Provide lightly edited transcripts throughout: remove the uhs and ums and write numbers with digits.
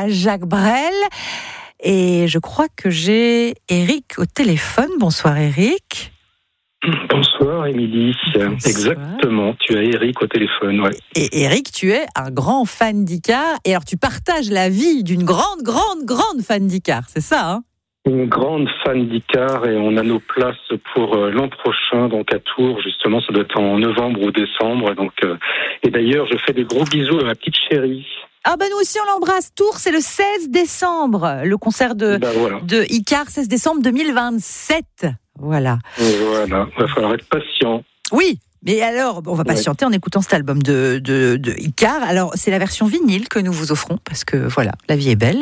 Jacques Brel. Et je crois que j'ai Eric au téléphone. Bonsoir Eric. Bonsoir Émilie. Bonsoir. Exactement, tu as Eric au téléphone. Ouais. Et Eric, tu es un grand fan d'Icare. Et alors tu partages la vie d'une grande fan d'Icare, c'est ça hein? Une grande fan d'Icare et on a nos places pour l'an prochain, donc à Tours, justement, ça doit être en novembre ou décembre. Donc, et d'ailleurs, je fais des gros bisous à ma petite chérie. Ah bah nous aussi on l'embrasse. Tours, c'est le 16 décembre, le concert de Icare, 16 décembre 2027. Voilà. Voilà, il va falloir être patient. Oui, mais alors, on va patienter en écoutant cet album de Icare. Alors, c'est la version vinyle que nous vous offrons, parce que voilà, la vie est belle.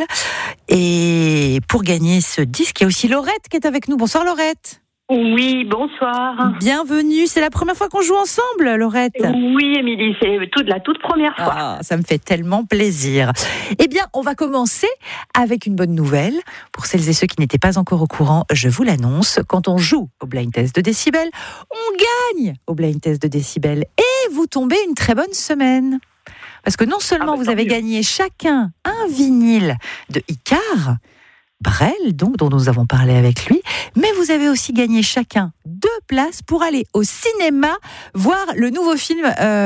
Et pour gagner ce disque, il y a aussi Laurette qui est avec nous. Bonsoir Laurette. Oui, bonsoir. Bienvenue, c'est la première fois qu'on joue ensemble, Laurette. Oui, Émilie, c'est la toute première fois. Ah, ça me fait tellement plaisir. Eh bien, on va commencer avec une bonne nouvelle. Pour celles et ceux qui n'étaient pas encore au courant, je vous l'annonce, quand on joue au Blind Test de Décibel, on gagne au Blind Test de Décibel. Et vous tombez une très bonne semaine. Parce que non seulement vous avez gagné chacun un vinyle de Icare, Brel, donc, dont nous avons parlé avec lui, mais vous avez aussi gagné chacun 2 places pour aller au cinéma voir le nouveau film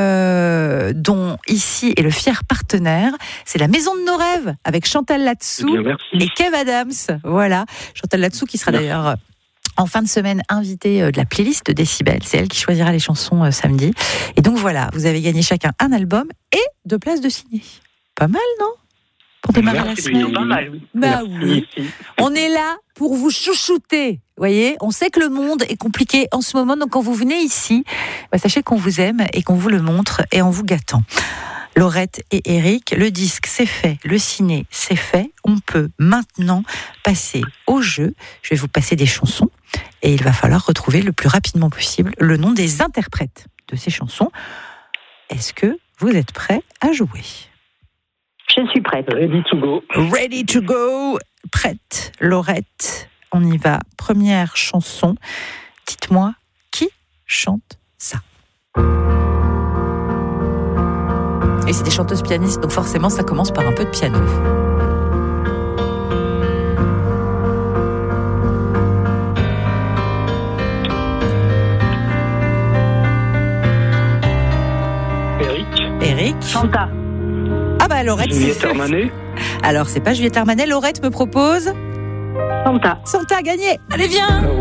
dont ici est le fier partenaire. C'est La Maison de nos rêves avec Chantal Latsou et Kev Adams. Voilà, Chantal Latsou qui sera d'ailleurs en fin de semaine invitée de la playlist de Décibel. C'est elle qui choisira les chansons samedi. Et donc voilà, vous avez gagné chacun un album et 2 places de ciné. Pas mal, non ? Pour démarrer la semaine. Pas mal, oui. Bah oui. On est là pour vous chouchouter. Vous voyez, on sait que le monde est compliqué en ce moment, donc quand vous venez ici, sachez qu'on vous aime et qu'on vous le montre et en vous gâtant. Laurette et Eric, le disque c'est fait, le ciné c'est fait. On peut maintenant passer au jeu. Je vais vous passer des chansons et il va falloir retrouver le plus rapidement possible le nom des interprètes de ces chansons. Est-ce que vous êtes prêts à jouer ? Je suis prête. Ready to go. Ready to go. Prête, Laurette. On y va. Première chanson. Dites-moi qui chante ça. Et c'est des chanteuses pianistes, donc forcément ça commence par un peu de piano. Eric. Chanta. Ah bah Laurette. Juliette Armanet. Alors c'est pas Juliette Armanet, Laurette me propose Santa. Santa, gagné. Allez viens.